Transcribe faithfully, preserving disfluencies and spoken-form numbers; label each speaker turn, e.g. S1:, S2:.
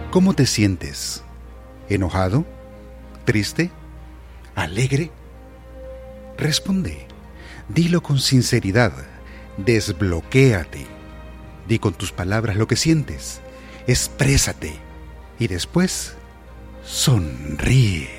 S1: ¿Cómo te sientes? ¿Enojado? ¿Triste? ¿Alegre? Responde. Dilo con sinceridad. Desbloquéate. Di con tus palabras lo que sientes. Exprésate. Y después, sonríe.